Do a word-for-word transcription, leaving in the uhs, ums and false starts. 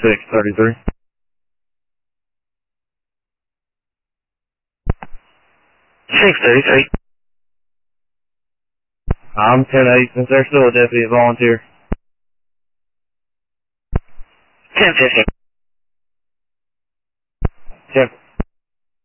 six thirty-three. six thirty-three. I'm ten eight since there's still a deputy volunteer. ten fifty.